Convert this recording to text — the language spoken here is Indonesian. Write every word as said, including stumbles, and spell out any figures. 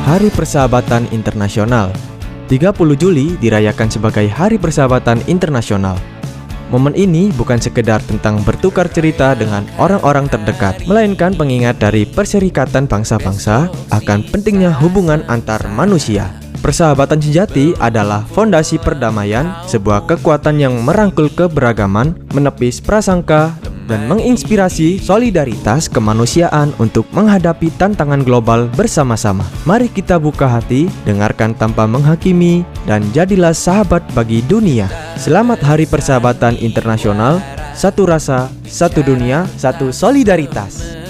Hari Persahabatan Internasional. tiga puluh Juli dirayakan sebagai Hari Persahabatan Internasional. Momen ini bukan sekedar tentang bertukar cerita dengan orang-orang terdekat, melainkan pengingat dari perserikatan bangsa-bangsa akan pentingnya hubungan antar manusia. Persahabatan sejati adalah fondasi perdamaian, sebuah kekuatan yang merangkul keberagaman, menepis prasangka, dan menginspirasi solidaritas kemanusiaan untuk menghadapi tantangan global bersama-sama. Mari kita buka hati, dengarkan tanpa menghakimi, dan jadilah sahabat bagi dunia. Selamat Hari Persahabatan Internasional. Satu rasa, satu dunia, satu solidaritas.